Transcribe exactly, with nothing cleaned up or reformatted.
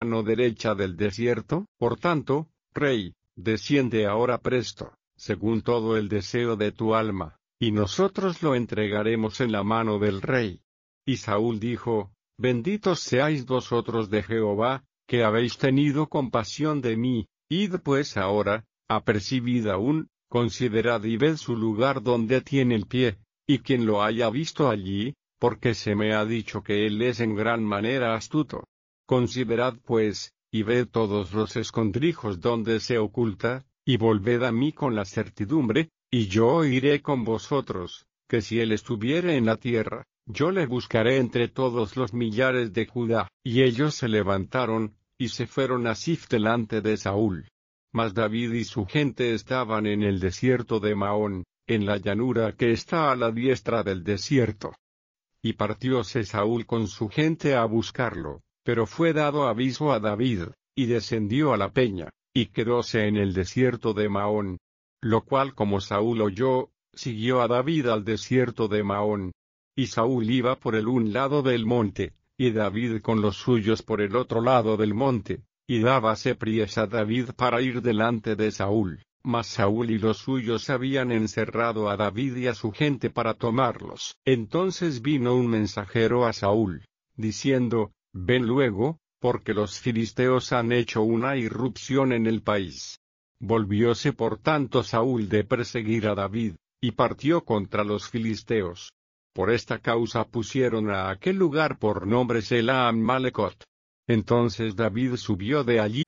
mano derecha del desierto. Por tanto, rey, desciende ahora presto, según todo el deseo de tu alma, y nosotros lo entregaremos en la mano del rey. Y Saúl dijo, benditos seáis vosotros de Jehová, que habéis tenido compasión de mí. Id pues ahora, apercibid aún, considerad y ved su lugar donde tiene el pie, y quien lo haya visto allí, porque se me ha dicho que él es en gran manera astuto. Considerad pues, y ved todos los escondrijos donde se oculta, y volved a mí con la certidumbre, y yo iré con vosotros, que si él estuviere en la tierra, yo le buscaré entre todos los millares de Judá. Y ellos se levantaron, y se fueron a Sif delante de Saúl. Mas David y su gente estaban en el desierto de Maón, en la llanura que está a la diestra del desierto. Y partióse Saúl con su gente a buscarlo, pero fue dado aviso a David, y descendió a la peña, y quedóse en el desierto de Maón. Lo cual como Saúl oyó, siguió a David al desierto de Maón. Y Saúl iba por el un lado del monte, y David con los suyos por el otro lado del monte, y dábase priesa David para ir delante de Saúl, mas Saúl y los suyos habían encerrado a David y a su gente para tomarlos. Entonces vino un mensajero a Saúl, diciendo, ven luego, porque los filisteos han hecho una irrupción en el país. Volvióse por tanto Saúl de perseguir a David, y partió contra los filisteos. Por esta causa pusieron a aquel lugar por nombre Sela Ammalekot. Entonces David subió de allí